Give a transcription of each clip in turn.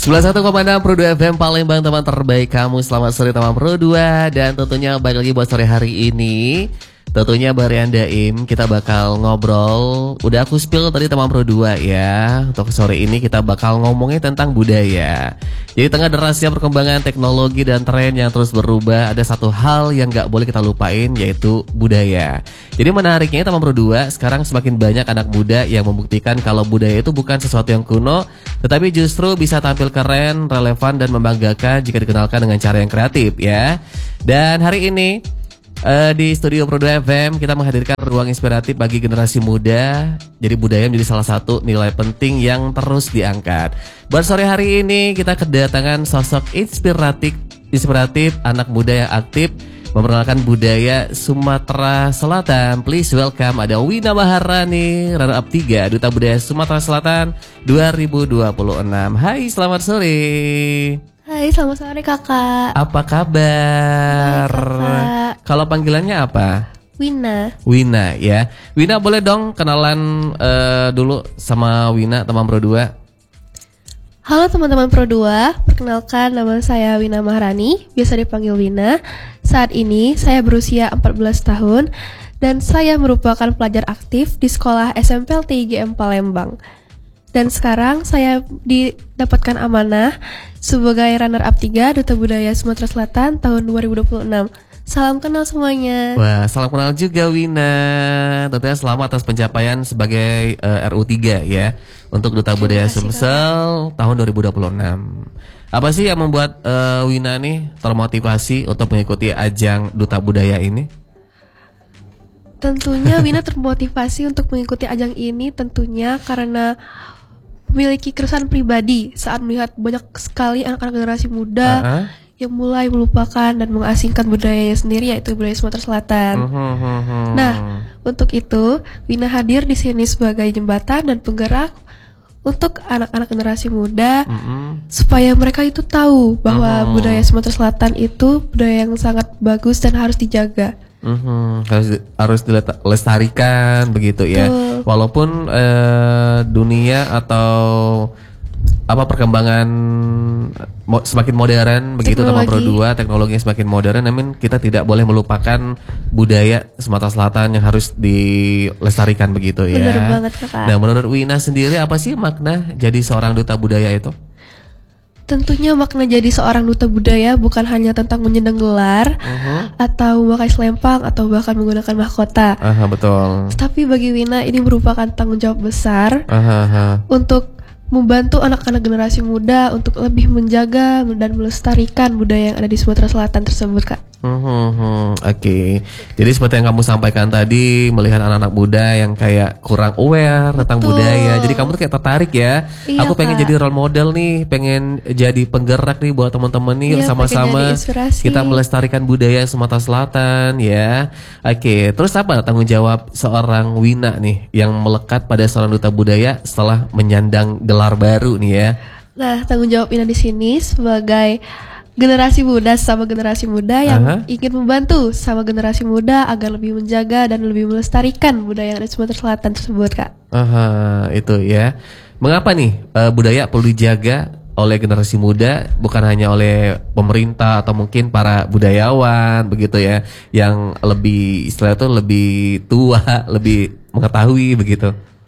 91,6 Pro 2 FM Palembang, teman terbaik kamu. Selamat sore teman Pro 2. Dan tentunya balik lagi buat sore hari ini. Tentunya Barian Daim, kita bakal ngobrol. Udah aku spill tadi teman Pro 2 ya. Untuk sore ini kita bakal ngomongin tentang budaya. Jadi tengah derasnya perkembangan teknologi dan tren yang terus berubah, ada satu hal yang gak boleh kita lupain, yaitu budaya. Jadi menariknya teman Pro 2, sekarang semakin banyak anak muda yang membuktikan kalau budaya itu bukan sesuatu yang kuno, tetapi justru bisa tampil keren, relevan, dan membanggakan jika dikenalkan dengan cara yang kreatif ya. Dan hari ini di studio Pro 2 FM kita menghadirkan ruang inspiratif bagi generasi muda. Jadi budaya menjadi salah satu nilai penting yang terus diangkat. Buat sore hari ini kita kedatangan sosok inspiratif anak muda yang aktif memperkenalkan budaya Sumatera Selatan. Please welcome ada Wina Maharani, runner up 3 Duta Budaya Sumatera Selatan 2026. Hai, selamat sore. Hai, selamat sore kakak. Apa kabar? Hai, kakak. Kalau panggilannya apa? Wina. Wina ya. Wina boleh dong kenalan dulu sama Wina teman Pro 2. Halo teman-teman Pro 2, perkenalkan nama saya Wina Maharani, biasa dipanggil Wina. Saat ini saya berusia 14 tahun dan saya merupakan pelajar aktif di sekolah SMPLT IGM Palembang. Dan sekarang saya didapatkan amanah sebagai runner up 3 Duta Budaya Sumatera Selatan tahun 2026. Salam kenal semuanya. Wah, salam kenal juga Wina. Tentunya selamat atas pencapaian sebagai RU3 ya untuk Duta Budaya Sumsel tahun 2026. Apa sih yang membuat Wina nih termotivasi untuk mengikuti ajang Duta Budaya ini? Tentunya Wina termotivasi untuk mengikuti ajang ini tentunya karena memiliki keresahan pribadi saat melihat banyak sekali anak-anak generasi muda yang mulai melupakan dan mengasingkan budayanya sendiri, yaitu budaya Sumatera Selatan. Nah, untuk itu Wina hadir di sini sebagai jembatan dan penggerak untuk anak-anak generasi muda supaya mereka itu tahu bahwa budaya Sumatera Selatan itu budaya yang sangat bagus dan harus dijaga. Harus dilestarikan begitu ya. Walaupun dunia atau perkembangan semakin modern begitu teman Pro 2, teknologinya semakin modern, namun kita tidak boleh melupakan budaya Sumatera Selatan yang harus dilestarikan begitu ya. Benar banget kakak. Nah, menurut Wina sendiri apa sih makna jadi seorang duta budaya itu? Tentunya makna jadi seorang duta budaya bukan hanya tentang menyandang gelar atau memakai selempang atau bahkan menggunakan mahkota. Betul. Tapi bagi Wina ini merupakan tanggung jawab besar untuk membantu anak-anak generasi muda untuk lebih menjaga dan melestarikan budaya yang ada di Sumatera Selatan tersebut, Kak. Oke. Jadi seperti yang kamu sampaikan tadi, melihat anak-anak muda yang kayak kurang aware tentang budaya. Jadi kamu tuh kayak tertarik ya. Iya, aku pengen jadi role model nih, pengen jadi penggerak nih buat teman-teman nih, sama-sama kita melestarikan budaya Sumatera Selatan ya. Oke. Terus apa tanggung jawab seorang Wina nih yang melekat pada seorang duta budaya setelah menyandang gelar baru nih ya? Nah, tanggung jawab Wina di sini sebagai generasi muda sama generasi muda yang ingin membantu sama generasi muda agar lebih menjaga dan lebih melestarikan budaya yang ada di Sumatera Selatan tersebut, Kak. Itu ya. Mengapa nih budaya perlu dijaga oleh generasi muda, bukan hanya oleh pemerintah atau mungkin para budayawan begitu ya, yang lebih istilahnya tuh lebih tua, lebih mengetahui begitu?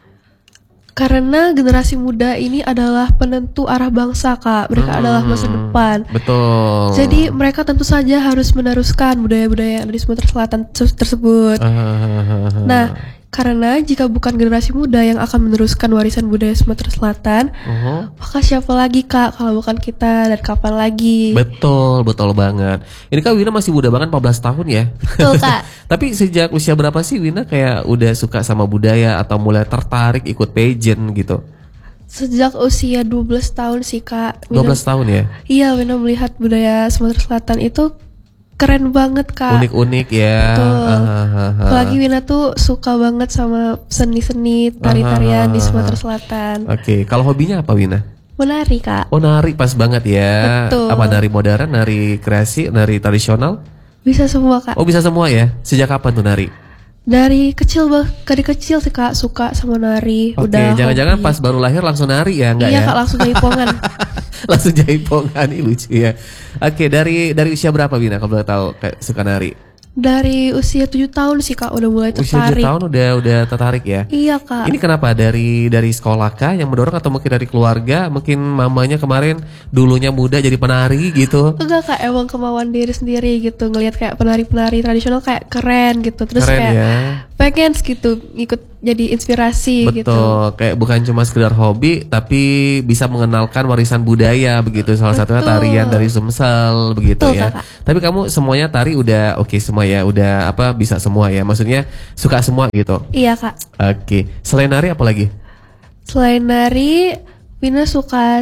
Karena generasi muda ini adalah penentu arah bangsa, Kak. Mereka adalah masa depan. Betul. Jadi mereka tentu saja harus meneruskan budaya-budaya yang ada di Sumatera Selatan tersebut. Nah, karena jika bukan generasi muda yang akan meneruskan warisan budaya Sumatera Selatan, maka siapa lagi, Kak, kalau bukan kita, dan kapan lagi? Betul banget. Ini Kak Wina masih muda banget, 14 tahun ya. Betul, Kak. Tapi sejak usia berapa sih Wina kayak udah suka sama budaya atau mulai tertarik ikut pageant gitu? Sejak usia 12 tahun sih, Kak. 12 tahun ya? Iya, Wina melihat budaya Sumatera Selatan itu keren banget, Kak. Unik-unik ya. Apalagi Wina tuh suka banget sama seni-seni tari-tarian di Sumatera Selatan. Oke, kalau hobinya apa Wina? Menari, Kak. Oh, nari, pas banget ya. Betul. Apa nari modern, nari kreasi, nari tradisional? Bisa semua, Kak. Oh, bisa semua ya. Sejak kapan tuh nari? Dari kecil sih Kak, suka sama nari. Oke, jangan-jangan pas baru lahir langsung nari ya? Enggak iya, ya? Kak, langsung jaipongan. Langsung jaipongan, ini lucu ya. Oke, dari usia berapa Wina kalau boleh tahu kayak suka nari? Dari usia 7 tahun sih Kak udah mulai Usia 7 tertarik. tahun udah tertarik ya? Iya Kak. Ini kenapa dari sekolah kah yang mendorong atau mungkin dari keluarga? Mungkin mamanya kemarin dulunya muda jadi penari gitu. Enggak Kak, emang kemauan diri sendiri gitu. Ngelihat kayak penari-penari tradisional kayak keren gitu. Terus Keren kayak ya. pengen gitu ikut jadi inspirasi gitu. Betul, kayak bukan cuma sekedar hobi tapi bisa mengenalkan warisan budaya begitu. Salah satunya Betul. tarian dari Sumsel begitu Betul, ya. Kakak. Tapi kamu semuanya tari udah oke semua ya, udah apa bisa semua ya. Maksudnya suka semua gitu. Iya Kak. Oke. Selain nari apa lagi? Selain nari, Wina suka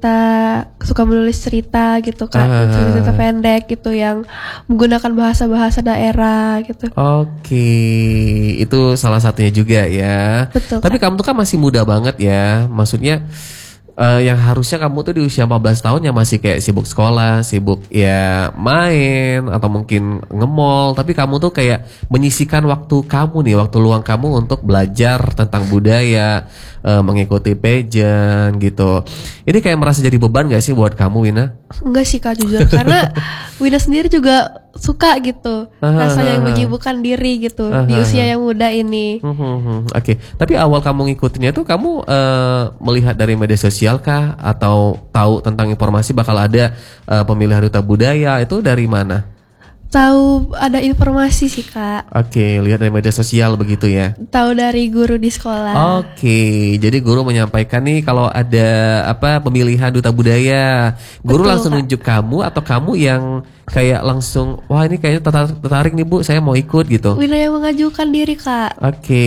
menulis cerita gitu Kak. Cerita pendek gitu yang menggunakan bahasa-bahasa daerah gitu. Oke, itu salah satunya juga ya. Betul, Tapi Kak. kamu tuh kan masih muda banget ya. Maksudnya yang harusnya kamu tuh di usia 14 tahun ya masih kayak sibuk sekolah, sibuk ya main atau mungkin nge-mall, tapi kamu tuh kayak menyisihkan waktu kamu nih, waktu luang kamu untuk belajar tentang budaya, mengikuti pageant gitu. Ini kayak merasa jadi beban gak sih buat kamu, Wina? Enggak sih Kak jujur karena Wina sendiri juga suka gitu rasanya yang menyibukkan diri gitu di usia yang muda ini. Oke, tapi awal kamu ngikutinnya tuh kamu melihat dari media sosial kah atau tahu tentang informasi bakal ada pemilihan duta budaya itu dari mana? Tahu ada informasi sih Kak. Oke, lihat dari media sosial begitu ya. Tahu dari guru di sekolah. Oke, jadi guru menyampaikan nih kalau ada apa pemilihan duta budaya. Guru Betul, langsung Kak. nunjuk kamu atau kamu yang kayak langsung wah ini kayaknya tertarik nih Bu, saya mau ikut gitu. Wina yang mengajukan diri Kak. Oke,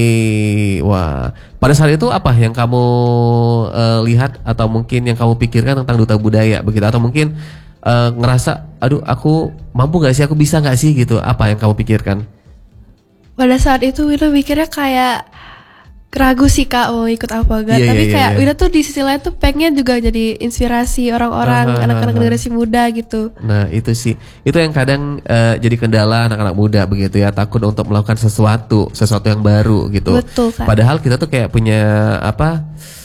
wah. Pada saat itu apa yang kamu lihat atau mungkin yang kamu pikirkan tentang duta budaya begitu atau mungkin ngerasa, aduh aku mampu gak sih, aku bisa gak sih gitu? Apa yang kamu pikirkan? Pada saat itu Wina mikirnya kayak ragu sih Kak mau ikut apa enggak. Iya, Tapi iya, kayak iya. Wina tuh di sisi lain tuh pengen juga jadi inspirasi orang-orang, anak-anak generasi muda gitu. Nah itu sih, itu yang kadang jadi kendala anak-anak muda begitu ya, takut untuk melakukan sesuatu yang baru gitu. Betul, Kak. Padahal kita tuh kayak punya apa?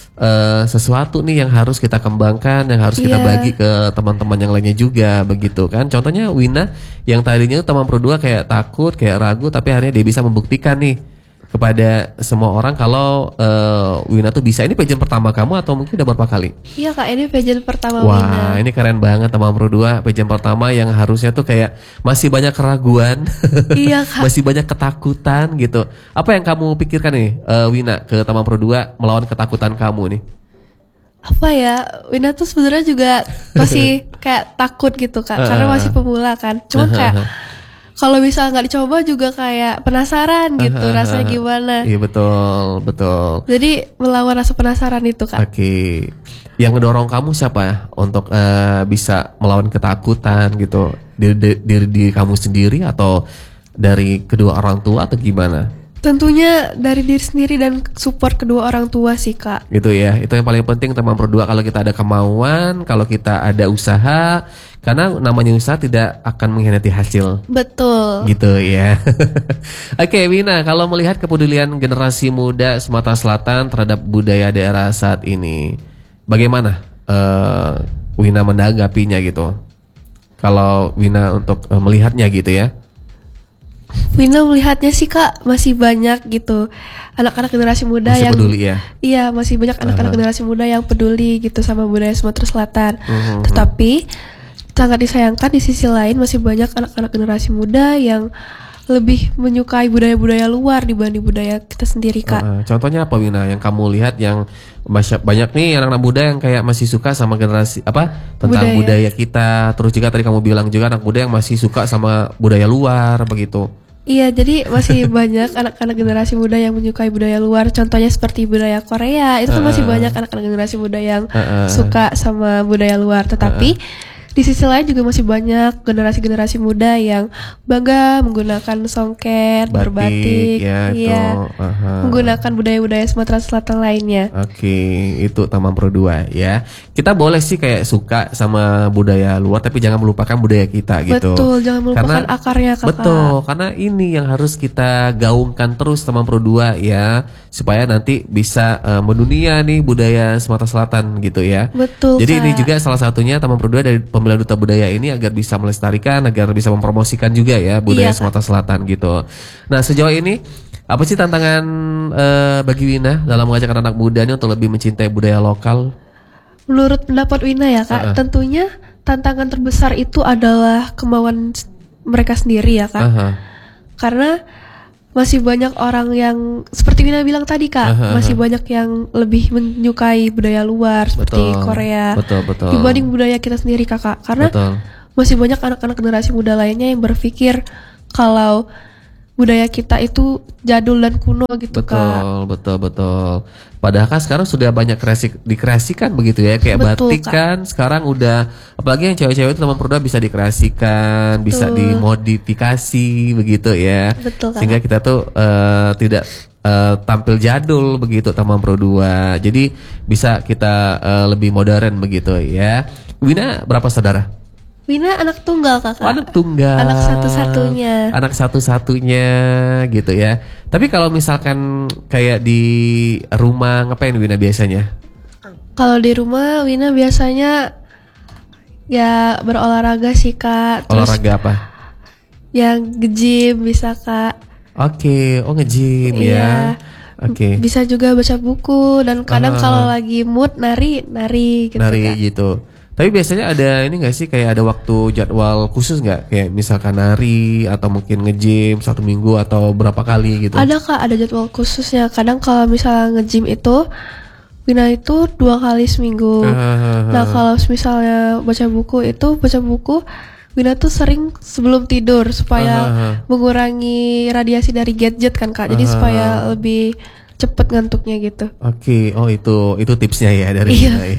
Sesuatu nih yang harus kita kembangkan, yang harus kita Iya. bagi ke teman-teman yang lainnya juga begitu kan. Contohnya Wina yang tadinya tuh teman berdua kayak takut, kayak ragu, tapi akhirnya dia bisa membuktikan nih kepada semua orang kalau Wina tuh bisa. Ini pageant pertama kamu atau mungkin udah berapa kali? Iya Kak, ini pageant pertama Wah, Wina. ini keren banget teman berdua, pageant pertama yang harusnya tuh kayak masih banyak keraguan, Iya Kak. masih banyak ketakutan gitu. Apa yang kamu pikirkan nih, Wina, ke teman berdua melawan ketakutan kamu nih? Apa ya, Wina tuh sebenarnya juga masih kayak takut gitu Kak, karena masih pemula kan. Cuma kayak kalau bisa nggak dicoba juga kayak penasaran gitu rasanya gimana. Iya betul, betul. Jadi melawan rasa penasaran itu Kak. Oke, yang ngedorong kamu siapa ya untuk bisa melawan ketakutan gitu? Diri kamu sendiri atau dari kedua orang tua atau gimana? Tentunya dari diri sendiri dan support kedua orang tua sih Kak. Gitu ya, itu yang paling penting teman berdua. Kalau kita ada kemauan, kalau kita ada usaha, karena namanya usaha tidak akan mengkhianati hasil. Betul. Gitu ya. Oke Wina, kalau melihat kepedulian generasi muda Sumatera Selatan terhadap budaya daerah saat ini, bagaimana Wina menanggapinya gitu? Kalau Wina untuk melihatnya gitu ya. Wina melihatnya sih Kak masih banyak gitu anak-anak generasi muda Masih yang peduli ya? Iya masih banyak anak-anak generasi muda yang peduli gitu sama budaya Sumatera Selatan. Tetapi sangat disayangkan di sisi lain masih banyak anak-anak generasi muda yang lebih menyukai budaya-budaya luar dibanding budaya kita sendiri Kak. Contohnya apa Wina yang kamu lihat yang banyak nih anak-anak muda yang kayak masih suka sama generasi apa tentang budaya kita, terus juga tadi kamu bilang juga anak muda yang masih suka sama budaya luar begitu. Iya, jadi masih banyak anak-anak generasi muda yang menyukai budaya luar. Contohnya seperti budaya Korea, itu kan masih banyak anak-anak generasi muda yang suka sama budaya luar. Tetapi di sisi lain juga masih banyak generasi-generasi muda yang bangga menggunakan songket, Batik, berbatik, ya, iya, itu. Aha. menggunakan budaya-budaya Sumatera Selatan lainnya. Oke, itu Taman Pro 2 ya. Kita boleh sih kayak suka sama budaya luar, tapi jangan melupakan budaya kita gitu. Betul, jangan melupakan akarnya kakak. Betul, karena ini yang harus kita gaungkan terus Taman Pro 2 ya, supaya nanti bisa mendunia nih budaya Sumatera Selatan gitu ya. Betul. Jadi Kak. ini juga salah satunya Taman Pro 2 dari Pemilihan Duta Budaya ini agar bisa melestarikan, agar bisa mempromosikan juga ya budaya Iya, Sumatera Selatan gitu. Nah sejauh ini apa sih tantangan bagi Wina dalam mengajak anak muda ini untuk lebih mencintai budaya lokal? Menurut pendapat Wina ya kak, tentunya tantangan terbesar itu adalah kemauan mereka sendiri ya kak. Karena masih banyak orang yang seperti Wina bilang tadi kak, masih banyak yang lebih menyukai budaya luar seperti Korea dibanding budaya kita sendiri kakak. Karena masih banyak anak-anak generasi muda lainnya yang berpikir kalau budaya kita itu jadul dan kuno gitu kak. Betul. Padahal kan sekarang sudah banyak dikreasikan begitu ya, kayak batik kan sekarang udah, apalagi yang cewek-cewek itu Taman Pro 2 bisa dikreasikan, bisa dimodifikasi begitu ya. Betul, sehingga kita tuh tidak tampil jadul begitu Taman Pro 2. Jadi bisa kita lebih modern begitu ya. Wina berapa saudara? Wina anak tunggal kakak. Anak tunggal. Anak satu-satunya. Anak satu-satunya gitu ya. Tapi kalau misalkan kayak di rumah ngapain Wina biasanya? Kalau di rumah Wina biasanya ya berolahraga sih kak. Terus Olahraga apa? yang nge-gym bisa kak. Oke, nge-gym ya. Oke. Bisa juga baca buku dan kadang kalau lagi mood nari gitu Nari kak. gitu. Tapi biasanya ada ini gak sih, kayak ada waktu jadwal khusus gak? Kayak misalkan nari atau mungkin nge-gym 1 minggu atau berapa kali gitu? Ada kak, ada jadwal khususnya. Kadang kalau misalnya nge-gym itu Wina itu 2 kali seminggu. Nah kalau misalnya baca buku Wina tuh sering sebelum tidur supaya mengurangi radiasi dari gadget kan kak. Jadi supaya lebih cepet ngantuknya gitu. Oke, itu tipsnya ya dari Wina ya.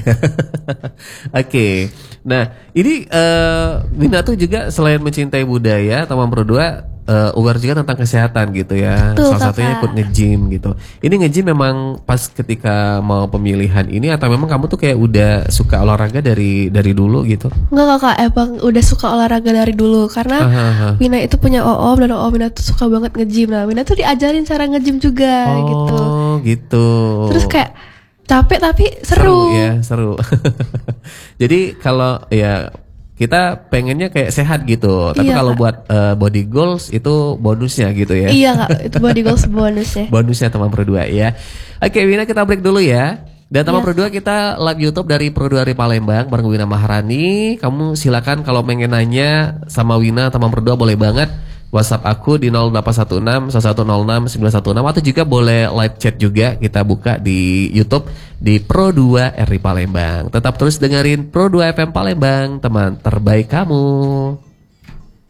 Oke. Nah, ini Wina tuh juga selain mencintai budaya, Taman Pro 2 aware juga tentang kesehatan gitu ya. Betul, salah satunya kakak. ikut nge-gym gitu. Ini nge-gym memang pas ketika mau pemilihan ini atau memang kamu tuh kayak udah suka olahraga dari dulu gitu? Enggak kakak, emang udah suka olahraga dari dulu. Karena Wina itu punya om dan om Wina tuh suka banget nge-gym. Nah Wina tuh diajarin cara nge-gym juga gitu. Oh gitu. Terus kayak capek tapi seru. Seru. Jadi kalau ya kita pengennya kayak sehat gitu. Tapi kalau buat body goals itu bonusnya gitu ya. Iya kak, itu body goals bonusnya. Bonusnya Taman Pro 2 ya. Oke Wina, kita break dulu ya. Dan Taman Pro 2 kita live YouTube dari Pro 2 dari Palembang bareng Wina Maharani. Kamu silakan kalau pengen nanya sama Wina Taman Pro 2 boleh banget. WhatsApp aku di 0816 1106 916 atau juga boleh live chat juga, kita buka di YouTube di Pro 2 RI Palembang. Tetap terus dengerin Pro 2 FM Palembang, teman terbaik kamu.